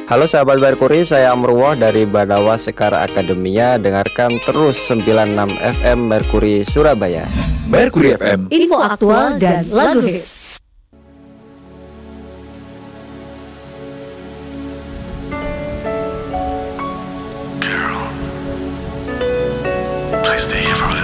Halo sahabat Merkuri, saya Amruwoh dari Badawa Sekar Akademia. Dengarkan terus 96 FM Merkuri Surabaya. Merkuri FM, info aktual dan lagu hits. Girl, please stay here for a little.